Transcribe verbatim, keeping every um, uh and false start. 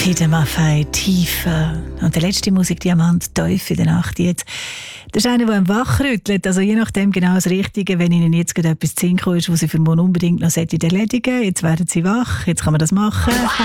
Peter Maffay, Tiefer. Und der letzte Musikdiamant, Teufel in der Nacht jetzt. Das ist einer, der einen wachrüttelt. Also je nachdem genau das Richtige. Wenn Ihnen jetzt gerade etwas zu Sinn kommt, was Sie für morgen unbedingt noch erledigen sollten, jetzt werden Sie wach, jetzt kann man das machen.